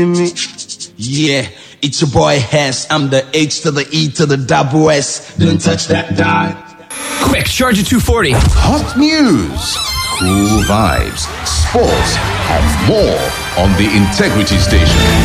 Yeah, it's your boy Hess. I'm the H to the E to the double S. Don't touch that dime. Quick, charge at 240. Hot news, cool vibes, sports, and more on the Integrity Station.